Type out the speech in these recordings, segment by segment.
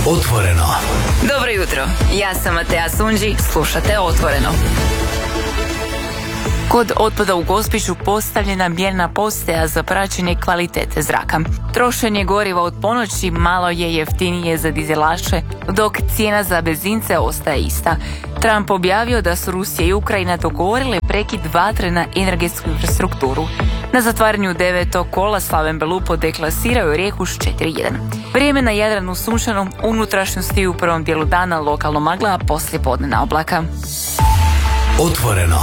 Otvoreno. Dobro jutro, ja sam Matea Sunđi, slušate Otvoreno. Kod otpada u Gospiću postavljena mjerna postaja za praćenje kvalitete zraka. Trošenje goriva od ponoći malo je jeftinije za dizelaše, dok cijena za benzince ostaje ista. Trump objavio da su Rusija i Ukrajina dogovorile prekid vatre na energetsku infrastrukturu. Na zatvaranju 9. kola Slaven Belupo deklasirao je Rijeku s 4:1. Vrijeme na Jadranu sunčano, unutrašnjosti u prvom dijelu dana lokalno magla, a poslije podnevna oblaka. Otvoreno.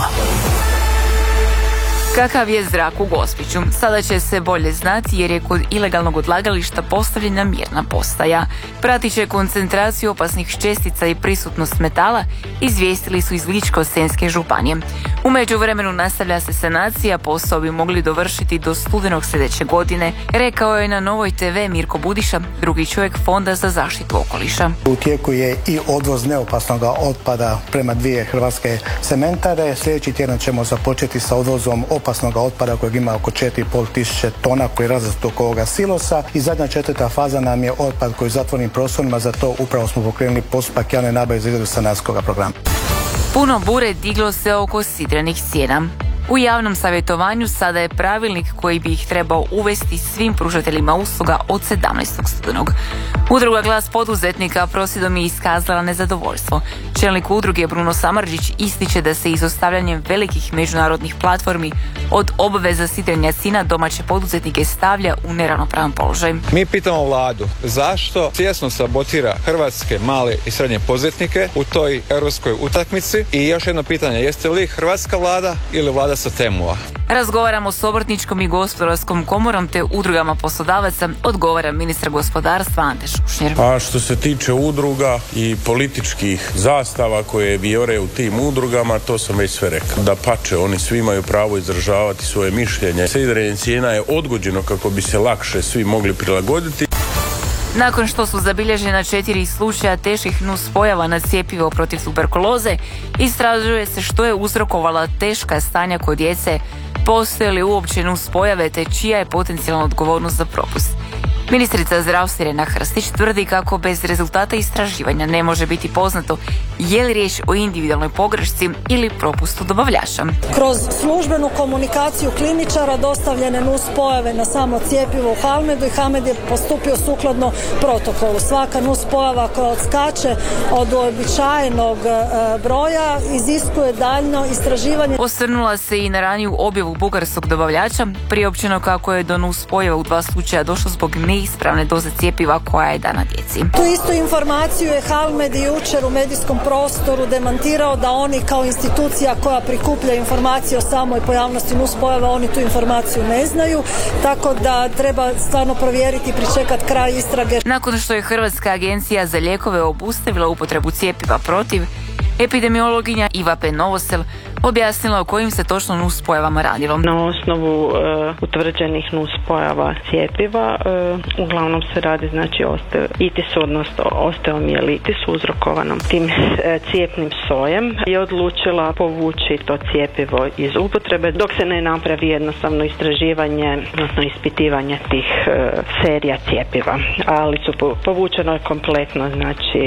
Kakav je zrak u Gospiću? Sada će se bolje znati jer je kod ilegalnog odlagališta postavljena mjerna postaja. Pratit će koncentraciju opasnih čestica i prisutnost metala, izvijestili su iz Ličko-senjske županije. U međuvremenu nastavlja se sanacija, posao bi mogli dovršiti do studenog sljedeće godine, rekao je na Novoj TV Mirko Budiša, drugi čovjek Fonda za zaštitu okoliša. U tijeku je i odvoz neopasnog otpada prema 2 hrvatske cementare. Sljedeći tjedan ćemo započeti sa odvozom opasnog otpada kojeg ima oko 4,5 tisuće tona koji je razvrstan oko ovoga silosa. I zadnja 4. faza nam je otpad koji je zatvorenim prostorima, za to upravo smo pokrenuli postupak javne nabave za izradu sanacijskog programa. Puno bure diglo se oko sidrenih cijena. U javnom savjetovanju sada je pravilnik koji bi ih trebao uvesti svim pružateljima usluga od 17. studenog. Udruga Glas poduzetnika prosvjedom je iskazala nezadovoljstvo. Čelnik udruge Bruno Samardžić ističe da se izostavljanjem velikih međunarodnih platformi od obveza sidrenja cijena domaće poduzetnike stavlja u neravnopravan položaj. Mi pitamo vladu zašto svjesno sabotira hrvatske male i srednje poduzetnike u toj europskoj utakmici. I još jedno pitanje, jeste li hrvatska vlada ili vlada sa Temua? Razgovaramo s Obrtničkom i Gospodarskom komorom te udrugama poslodavaca, odgovara ministar gospodarstva Ante Šušnjer. A što se tiče udruga i političkih zastava koje vijore u tim udrugama, to sam već sve rekao. Dapače, oni svi imaju pravo izražavati svoje mišljenje. Sidrenje cijena je odgođeno kako bi se lakše svi mogli prilagoditi. Nakon što su zabilježena 4 slučaja teških nuspojava na cjepivo protiv tuberkuloze, istražuje se što je uzrokovala teška stanja kod djece, postoje li uopće nuspojave te čija je potencijalna odgovornost za propust. Ministrica zdravstva Irena Hrstić tvrdi kako bez rezultata istraživanja ne može biti poznato je li riječ o individualnoj pogrešci ili propustu dobavljača. Kroz službenu komunikaciju kliničara dostavljene nuspojave na samo cjepivo u Halmedu i Halmed je postupio sukladno protokolu. Svaka nuspojava koja odskače od uobičajenog broja iziskuje daljnjo istraživanje. Osvrnula se i na raniju objavu bugarskog dobavljača, priopćeno kako je do nuspojava u 2 slučaja došlo zbog neispravne doze cjepiva koja je dana djeci. Tu istu informaciju je Halmed jučer u medijskom prostoru demantirao da oni kao institucija koja prikuplja informacije o samoj pojavnosti nuspojava, oni tu informaciju ne znaju, tako da treba stvarno provjeriti i pričekati kraj istrage. Nakon što je Hrvatska agencija za lijekove obustavila upotrebu cjepiva protiv, epidemiologinja Iva P. Novosel objasnila o kojim se točno nuspojavama radilo. Na osnovu utvrđenih nuspojava cjepiva uglavnom se radi znači osteitis, odnosno osteomijelitis uzrokovanom tim cijepnim sojem, je odlučila povući to cjepivo iz upotrebe dok se ne napravi jednostavno istraživanje, odnosno ispitivanje tih serija cjepiva. Ali su povučeno je kompletno znači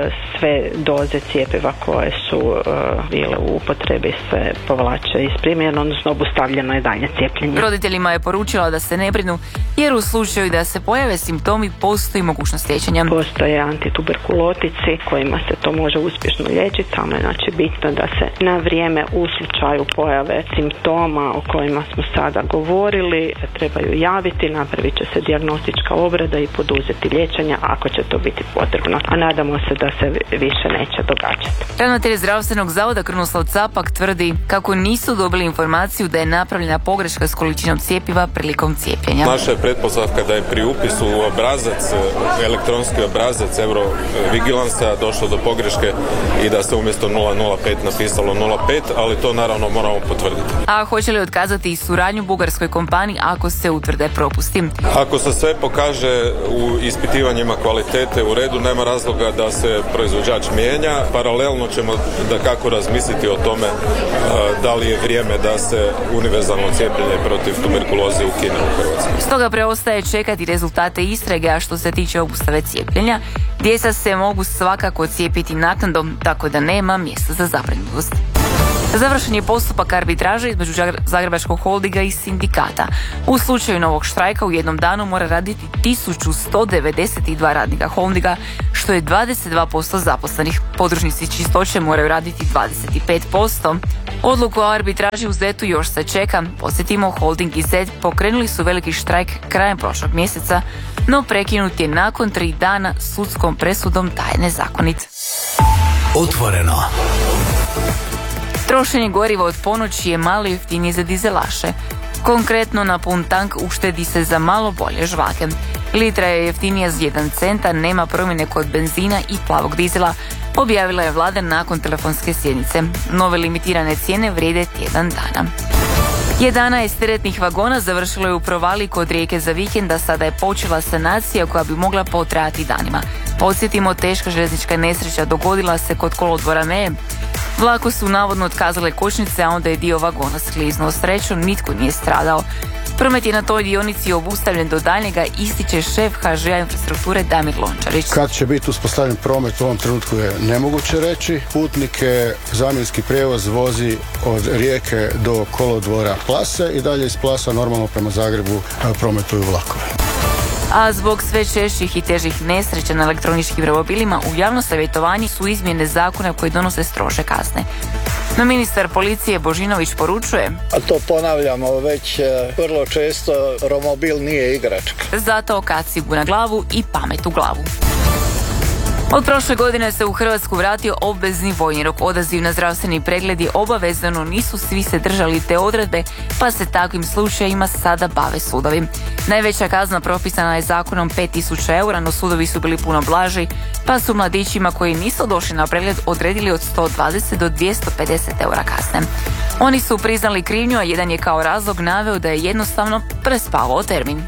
sve doze cjepiva koje su bile u upotrebi se povlače iz primjene, odnosno obustavljeno je dalje cijepljenje. Roditeljima je poručila da se ne brinu jer u slučaju da se pojave simptomi postoji mogućnost liječenja. Postoje antituberkulotici kojima se to može uspješno liječiti, samo je znači bitno da se na vrijeme u slučaju pojave simptoma o kojima smo sada govorili trebaju javiti, napravit će se dijagnostička obrada i poduzeti liječenja ako će to biti potrebno, a nadamo se da se više neće događati. Ravnatelj Zdravstvenog zavoda Krunoslav Capak tvrdi kako nisu dobili informaciju da je napravljena pogreška s količinom cjepiva prilikom cijepljenja. Naša je pretpostavka da je pri upisu u obrazac, elektronski obrazac Eurovigilansa došlo do pogreške i da se umjesto 005 napisalo 05, ali to naravno moramo potvrditi. A hoće li otkazati i suradnju bugarskoj kompaniji ako se utvrde propusti? Ako se sve pokaže u ispitivanjima kvalitete u redu, nema razloga da se proizvođač mijenja. Paralelno ćemo dakako razmisliti o tome da li je vrijeme da se univerzalno cijepljenje protiv tuberkuloze ukine u Hrvatskoj. Stoga preostaje čekati rezultate istrage, a što se tiče obustave cijepljenja, Djeca se mogu svakako cijepiti naknadom, tako da nema mjesta za zabrinutost. Završen je postupak arbitraže između Zagrebačkog holdinga i sindikata. U slučaju novog štrajka u jednom danu mora raditi 1192 radnika holdinga, što je 22% zaposlenih. Podružnici čistoće moraju raditi 25%. Odluku o arbitraži u ZET-u još se čeka. Podsjetimo, holding i ZET pokrenuli su veliki štrajk krajem prošlog mjeseca, no prekinut je nakon 3 dana sudskom presudom da je nezakonit. Otvoreno. Trošenje goriva od ponoći je malo jeftinije za dizelaše. Konkretno, na pun tank uštedi se za malo bolje žvake. Litra je jeftinija za 1 cent, nema promjene kod benzina i plavog dizela, objavila je vlada nakon telefonske sjednice. Nove limitirane cijene vrijede tjedan dana. 11 teretnih vagona završilo je u provaliji kod Rijeke za vikend, a sada je počela sanacija koja bi mogla potrajati danima. Podsjetimo, teška željeznička nesreća dogodila se kod kolodvora Meje. Vlaku su navodno otkazale kočnice, a onda je dio vagona skliznuo. Srećom, nitko nije stradao. Promet je na toj dionici obustavljen do daljnjega, ističe šef HŽ-a infrastrukture Damir Lončarić. Kad će biti uspostavljen promet u ovom trenutku je nemoguće reći. Putnike zamjenski prijevoz vozi od Rijeke do kolodvora Plase i dalje iz Plasa normalno prema Zagrebu prometuju vlakove. A zbog sve češćih i težih nesreća na elektroničkim romobilima u javno savjetovanje su izmjene zakona koji donose strože kazne. No ministar policije Božinović poručuje: a to ponavljamo već vrlo često, romobil nije igračka. Zato kacigu na glavu i pamet u glavu. Od prošle godine se u Hrvatsku vratio obvezni vojni rok. Odaziv na zdravstveni pregled je obavezano, nisu svi se držali te odredbe, pa se takvim slučajevima sada bave sudovi. Najveća kazna propisana je zakonom 5.000 eura, no sudovi su bili puno blaži, pa su mladićima koji nisu došli na pregled odredili od 120 do 250 eura kazne. Oni su priznali krivnju, a jedan je kao razlog naveo da je jednostavno prespavao termin.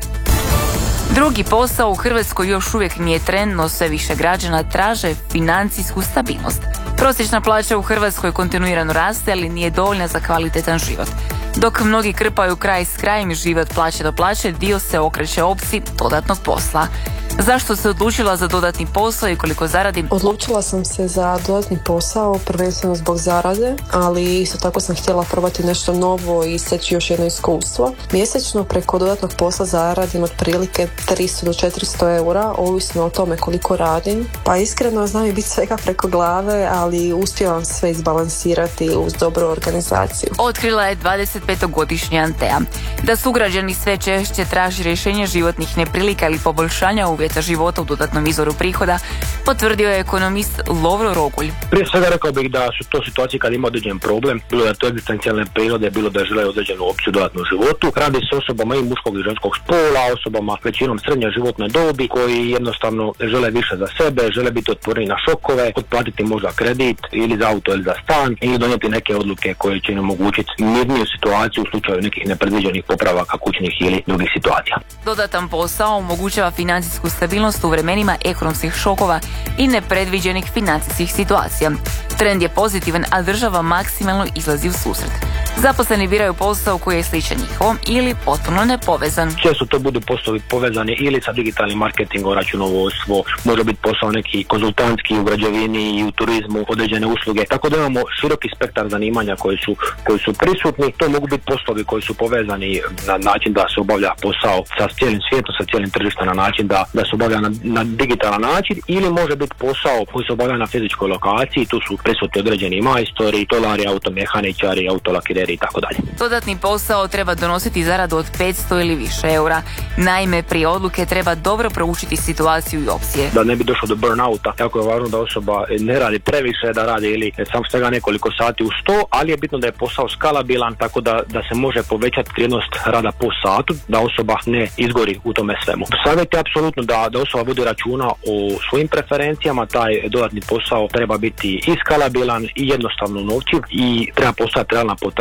Drugi posao u Hrvatskoj još uvijek nije trend, no sve više građana traže financijsku stabilnost. Prosječna plaća u Hrvatskoj kontinuirano raste, ali nije dovoljna za kvalitetan život. Dok mnogi krpaju kraj s krajem i žive od plaće do plaće, dio se okreće opciji dodatnog posla. Zašto se odlučila za dodatni posao i koliko zaradi? Odlučila sam se za dodatni posao, prvenstveno zbog zarade, ali isto tako sam htjela probati nešto novo i steći još jedno iskustvo. Mjesečno preko dodatnog posla zaradim otprilike 300 do 400 eura, ovisno o tome koliko radim. Pa iskreno znam i biti svega preko glave, ali uspijevam sve izbalansirati uz dobru organizaciju. Otkrila je 25-godišnja Antea. Da sugrađani sve češće traži rješenje životnih neprilika ili poboljšanja uvjeta života u dodatnom izvoru prihoda, potvrdio je ekonomist Lovro Rogulj. Prije svega rekao bih da su to situacije kad ima određen problem, bilo da je to egzistencijalne prirode, bilo da žele određenu opciju dodatnu životu. Radi se osobama i muškog i ženskog spola, osobama većinom srednje životne dobi koji jednostavno žele više za sebe, žele biti otporni na šokove, otplatiti možda kredit ili za auto ili za stan ili donijeti neke odluke koje će im omogućiti mirniju situaciju u slučaju nekih nepredviđenih popravaka kućnih ili drugih situacija. Dodatan posao omogućava financijsku stabilnost u vremenima ekonomskih šokova i nepredviđenih financijskih situacija. Trend je pozitivan, a država maksimalno izlazi u susret. Zaposleni biraju posao koji je sličan njihovom ili potpuno nepovezan. Često to budu poslovi povezani ili sa digitalnim marketingom, računovodstvo, može biti posao neki konzultantski u građevini i u turizmu, određene usluge. Tako da imamo široki spektar zanimanja koji su prisutni. To mogu biti poslovi koji su povezani na način da se obavlja posao sa cijelim svijetom, sa cijelim tržištem na način da se obavlja na digitalan način, ili može biti posao koji se obavlja na fizičkoj lokaciji. Tu su prisutni određeni majstori, stolari, automehaničari, autolakireri i tako dalje. Dodatni posao treba donositi zaradu od 500 ili više eura. Naime, prije odluke treba dobro proučiti situaciju i opcije. Da ne bi došlo do burnouta, jako je važno da osoba ne radi previše, da radi ili samo svega nekoliko sati uz to, ali je bitno da je posao skalabilan, tako da se može povećati vrijednost rada po satu, da osoba ne izgori u tome svemu. Savjet je apsolutno da osoba vodi računa o svojim preferencijama, taj dodatni posao treba biti i skalabilan i jednostavno novčiv i treba postojati realna potražnja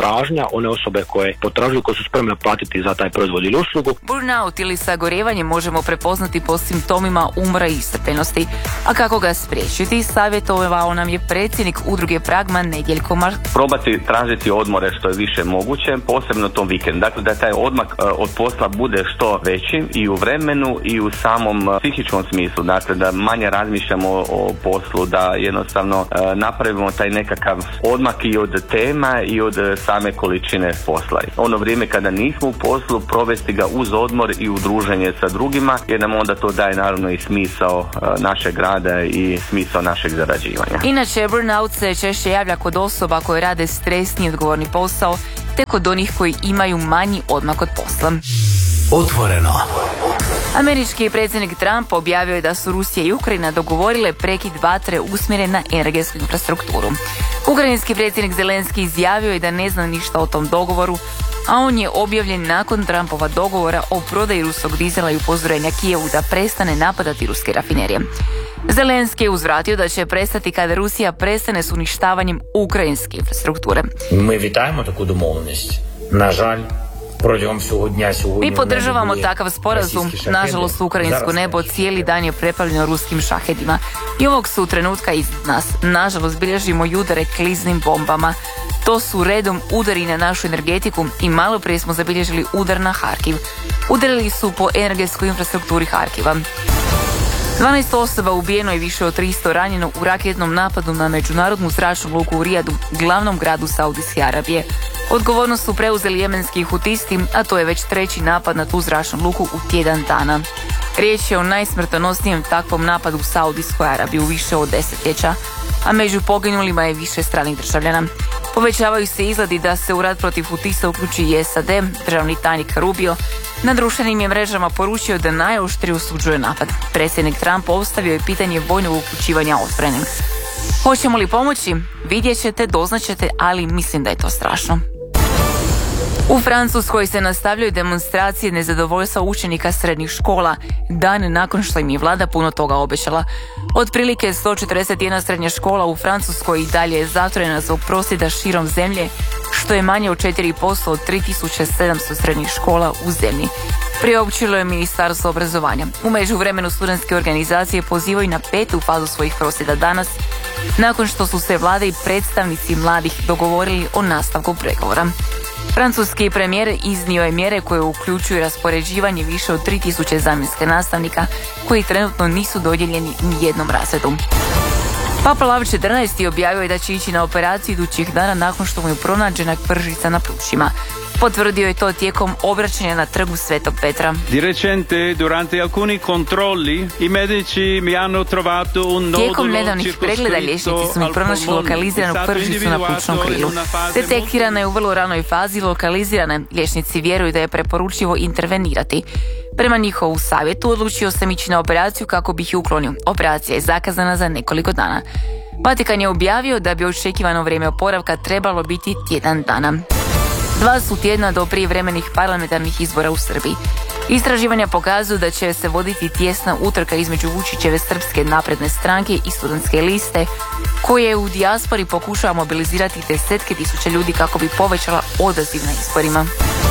potražnja, one osobe koje potražuju, koje su spremne platiti za taj proizvod ili uslugu. Burnout ili sagorevanje možemo prepoznati po simptomima umora i iscrpljenosti. A kako ga spriječiti, savjetovao nam je predsjednik udruge Pragma Nedjeljko Mark. Probati tražiti odmore što je više moguće, posebno tom vikendu. Dakle, da taj odmak od posla bude što veći i u vremenu i u samom psihičkom smislu. Dakle, da manje razmišljamo o poslu, da jednostavno napravimo taj nekakav odmak i od tema i od same količine posla. Ono vrijeme kada nismo u poslu, provesti ga uz odmor i udruženje sa drugima, jer nam onda to daje naravno i smisao našeg rada i smisao našeg zarađivanja. Inače, burnout se češće javlja kod osoba koje rade stresni i odgovorni posao, te kod onih koji imaju manji odmak od posla. Otvoreno. Američki predsjednik Trump objavio je da su Rusija i Ukrajina dogovorile prekid vatre usmjeren na energetsku infrastrukturu. Ukrajinski predsjednik Zelenski izjavio je da ne zna ništa o tom dogovoru, a on je objavljen nakon Trumpova dogovora o prodaji ruskog dizela i upozorenja Kijevu da prestane napadati ruske rafinerije. Zelenski je uzvratio da će prestati kada Rusija prestane s uništavanjem ukrajinske infrastrukture. Mi вітаємо таку домовленість. На жаль, mi podržavamo takav sporazum. Nažalost, ukrajinsko nebo cijeli dan je preplavljeno ruskim šahedima. I ovog su trenutka iznad nas. Nažalost, bilježimo i udare kliznim bombama. To su redom udari na našu energetiku i malo prije smo zabilježili udar na Harkiv. Udarili su po energetskoj infrastrukturi Harkiva. 12 osoba ubijeno i više od 300 ranjeno u raketnom napadu na međunarodnu zračnu luku u Rijadu, glavnom gradu Saudijske Arabije. Odgovornost su preuzeli jemenski hutisti, a to je već treći napad na tu zračnu luku u tjedan dana. Riječ je o najsmrtonosnijem takvom napadu u Saudijskoj Arabiji u više od desetljeća, a među poginulima je više stranih državljana. Povećavaju se izgledi da se u rat protiv hutista uključi i SAD. Državni tajnik Rubio na društvenim je mrežama poručio da najoštrije osuđuje napad. Predsjednik Trump postavio je pitanje vojnog uključivanja Otvorenim. Hoćemo li pomoći? Vidjet ćete, doznaćete, ali mislim da je to strašno. U Francuskoj se nastavljaju demonstracije nezadovoljstva učenika srednjih škola, dan nakon što im je vlada puno toga obećala. Otprilike 141 srednja škola u Francuskoj i dalje je zatvorena zbog prosvjeda širom zemlje, što je manje od 4% od 3700 srednjih škola u zemlji. Priopćilo je Ministarstvo obrazovanja. U međuvremenu studentske organizacije pozivaju na 5. fazu svojih prosvjeda danas, nakon što su se vlada i predstavnici mladih dogovorili o nastavku pregovora. Francuski premijer iznio je mjere koje uključuju raspoređivanje više od 3000 zamjenskih nastavnika koji trenutno nisu dodijeljeni ni jednom razredu. Papa Lav XIV objavio je da će ići na operaciju idućih dana nakon što mu je pronađena pržica na plućima. Potvrdio je to tijekom obraćanja na trgu Svetog Petra. Di recente, durante alcuni controlli, i medici mi hanno trovato un nodulo. Tijekom nedavnih pregleda liječnici su mi pronašli lokaliziranu pržicu na plućnom krilu. Detektirana je u vrlo ranoj fazi, lokalizirana. Liječnici vjeruju da je preporučljivo intervenirati. Prema njihovu savjetu odlučio sam ići na operaciju kako bih ju uklonio. Operacija je zakazana za nekoliko dana. Vatikan je objavio da bi očekivano vrijeme oporavka trebalo biti tjedan dana. 2 su tjedna do prijevremenih parlamentarnih izbora u Srbiji. Istraživanja pokazuju da će se voditi tijesna utrka između Vučićeve Srpske napredne stranke i studentske liste, koje u dijaspori pokušava mobilizirati desetke tisuća ljudi kako bi povećala odaziv na izborima.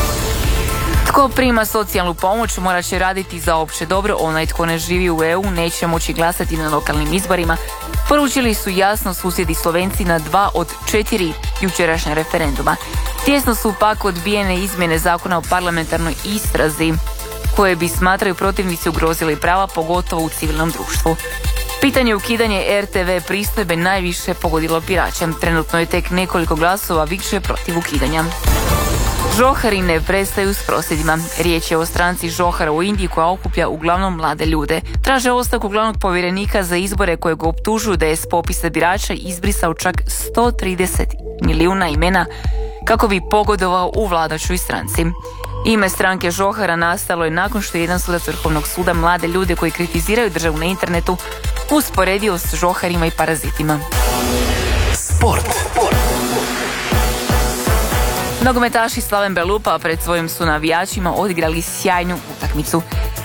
Tko prima socijalnu pomoć morat će raditi za opće dobro, onaj tko ne živi u EU neće moći glasati na lokalnim izborima, poručili su jasno susjedi Slovenci na 2 od 4 jučerašnja referenduma. Tijesno su pak odbijene izmjene zakona o parlamentarnoj istrazi, koje bi, smatraju protivnici, ugrozili prava, pogotovo u civilnom društvu. Pitanje ukidanje RTV pristojbe najviše pogodilo birače. Trenutno je tek nekoliko glasova više protiv ukidanja. Žohari ne prestaju s prosvjedima. Riječ je o stranci Žohara u Indiji koja okuplja uglavnom mlade ljude. Traže ostavku glavnog povjerenika za izbore koje ga optužuju da je s popisa birača izbrisao čak 130 milijuna imena kako bi pogodovao u vladajućoj stranci. Ime stranke Žohara nastalo je nakon što je jedan sudac Vrhovnog suda mlade ljude koji kritiziraju državu na internetu usporedio s žoharima i parazitima. Sport. Nogometaši Slaven Belupa pred svojim su navijačima odigrali sjajnu utakmicu.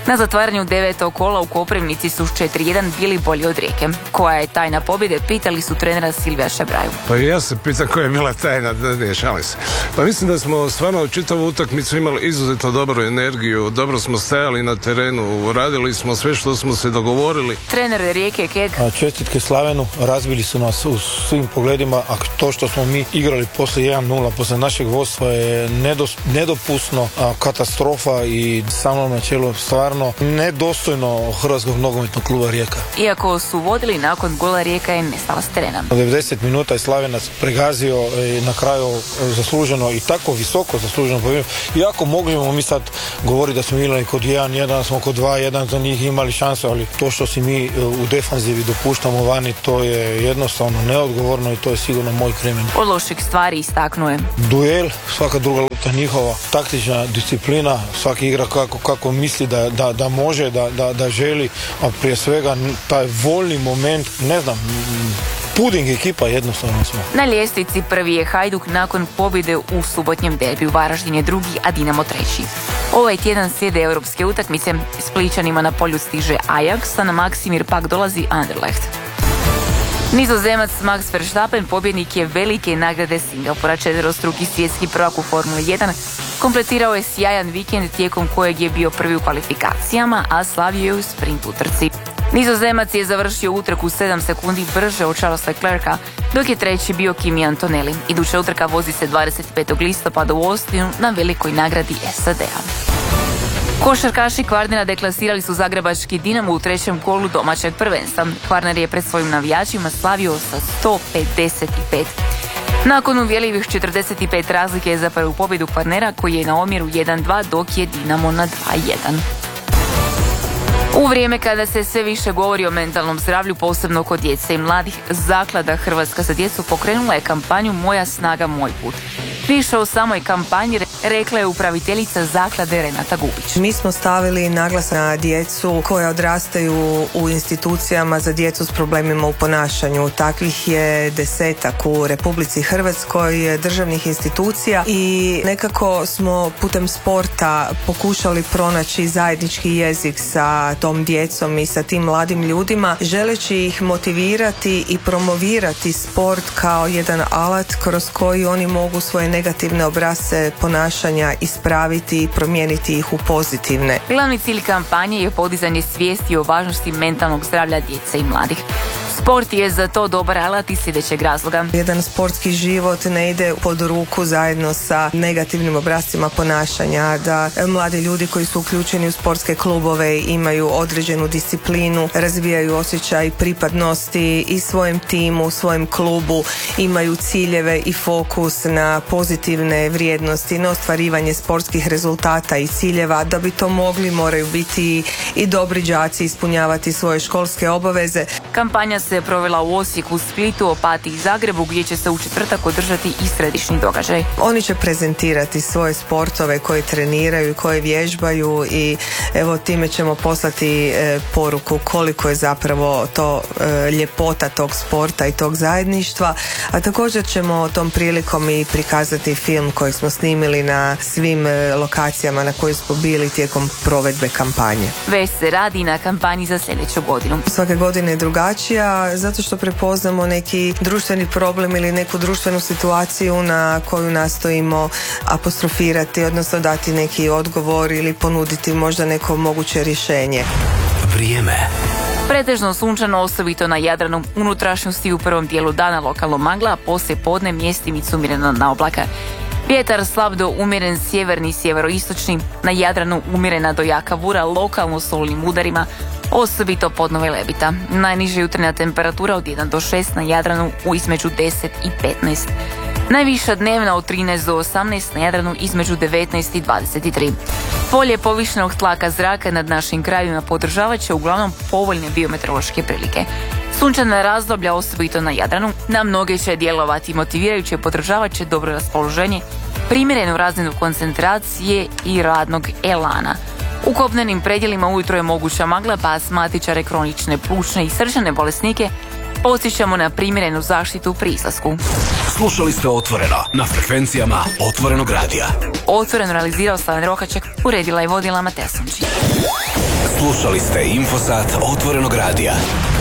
Na zatvaranju 9. kola u Koprivnici su 4-1 bili bolji od Rijeke. Koja je tajna pobjede, pitali su trenera Silvija Šebraju. Pa ja se pitam koja je bila tajna, ne šalim se. Pa mislim da smo stvarno u čitavu utakmicu imali izuzetno dobru energiju, dobro smo stajali na terenu, radili smo sve što smo se dogovorili. Trener Rijeke Kek. Čestitke Slavenu, razbili su nas u svim pogledima, a to što smo mi igrali poslije 1-0, poslije našeg vodstva je nedopusno, katastrofa i samo načelo stvarno nedostojno Hrvatskog nogometnog kluba Rijeka. Iako su vodili, nakon gola Rijeka je nestala s terena. 90 minuta je Slavenac pregazio na kraju zasluženo i tako visoko zasluženo pobjedu. Iako možemo mi sad govoriti da smo igrali kod 1-1, smo kod 2-1 za njih imali šanse, ali to što si mi u defanzivi dopuštamo vani, to je jednostavno neodgovorno i to je sigurno moj krimen. Od loših stvari istaknuo je. Duel, svaka druga lopta njihova, taktična disciplina, svaki igra kako misli da može, da želi, a prije svega taj voljni moment, ne znam, puding ekipa jednostavno smo. Na ljestvici prvi je Hajduk nakon pobjede u subotnjem derbiju. Varaždin je drugi, a Dinamo treći. Ovaj tjedan slijede europske utakmice. Splićanima na polju stiže Ajax, a na Maksimir pak dolazi Anderlecht. Nizozemac Max Verstappen pobjednik je velike nagrade Singapura, četverostruki svjetski prvak u Formuli 1, kompletirao je sjajan vikend tijekom kojeg je bio prvi u kvalifikacijama, a slavio je u sprint utrci. Nizozemac je završio utrku 7 sekundi brže od Charlesa Leclerca, dok je treći bio Kimi Antonelli. Iduća utrka vozi se 25. listopada u Austinu na velikoj nagradi SAD-a. Košarkaši Kvarnera deklasirali su zagrebački Dinamo u trećem kolu domaćeg prvenstva. Kvarner je pred svojim navijačima slavio sa 155. Nakon uvjerljivih 45 razlike je za prvu pobjedu Kvarnera, koji je na omjeru 1-2, dok je Dinamo na 2-1. U vrijeme kada se sve više govori o mentalnom zdravlju, posebno kod djece i mladih, Zaklada Hrvatska za djecu pokrenula je kampanju Moja snaga, moj put. Više o samoj kampanji rekla je upraviteljica Zaklade Renata Gubić. Mi smo stavili naglasak na djecu koja odrastaju u institucijama za djecu s problemima u ponašanju. Takvih je 10 u Republici Hrvatskoj državnih institucija i nekako smo putem sporta pokušali pronaći zajednički jezik sa tom djecom i sa tim mladim ljudima, želeći ih motivirati i promovirati sport kao jedan alat kroz koji oni mogu svoje negativne obrasce ponašanja ispraviti i promijeniti ih u pozitivne. Glavni cilj kampanje je podizanje svijesti o važnosti mentalnog zdravlja djece i mladih. Sport je za to dobar alat iz sljedećeg razloga. Jedan sportski život ne ide pod ruku zajedno sa negativnim obrascima ponašanja, da mladi ljudi koji su uključeni u sportske klubove imaju određenu disciplinu, razvijaju osjećaj pripadnosti i svojem timu, svojem klubu, imaju ciljeve i fokus na pozitivne vrijednosti, na ostvarivanje sportskih rezultata i ciljeva. Da bi to mogli, moraju biti i dobri đaci, ispunjavati svoje školske obaveze. Kampanja se provela u Osijeku, Splitu, Opatiji i Zagrebu, gdje će se u četvrtak održati i središnji događaj. Oni će prezentirati svoje sportove koje treniraju i koje vježbaju i evo time ćemo poslati poruku koliko je zapravo to ljepota tog sporta i tog zajedništva, a također ćemo tom prilikom i prikazati film koji smo snimili na svim lokacijama na kojoj smo bili tijekom provedbe kampanje. Već se radi na kampanji za sljedeću godinu. Svake godine je drugačija, zato što prepoznamo neki društveni problem ili neku društvenu situaciju na koju nastojimo apostrofirati, odnosno dati neki odgovor ili ponuditi možda neko moguće rješenje. Vrijeme. Pretežno sunčano, osobito na Jadranu, unutrašnjosti u prvom dijelu dana lokalno magla, a poslije podne mjestimicu umjereno na oblaka. Vjetar slab do umjeren sjeverni i sjeveroistočni, na Jadranu umjerena do jaka bura, lokalno s olujnim udarima, osobito podnove Lebita. Najniža jutarnja temperatura od 1 do 6 na Jadranu u između 10 i 15. Najviša dnevna od 13 do 18 na Jadranu između 19 i 23. Polje povišenog tlaka zraka nad našim krajevima podržavat će uglavnom povoljne biometeorološke prilike. Sunčana razdoblja, osobito na Jadranu, na mnoge će djelovati motivirajuće, podržavat će dobro raspoloženje, primjerenu razinu koncentracije i radnog elana. U kopnenim predjelima ujutro je moguća magla, pa astmatičare, kronične plućne i srčane bolesnike podsjećamo na primjerenu zaštitu pri izlasku. Slušali ste Otvoreno na frekvencijama Otvorenog radija. Otvoreno realizirao Slaven Rokaček. Uredila i vodila Matesončić. Slušali ste Infosat Otvorenog radija.